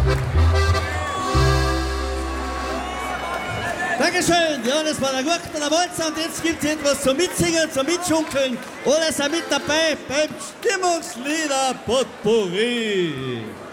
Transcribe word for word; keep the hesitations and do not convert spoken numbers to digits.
Dankeschön, ja, das war der Gurken der Walzer und jetzt gibt es etwas zum Mitsingen, zum Mitschunkeln. Oder sind mit dabei beim Stimmungslieder Potpourri.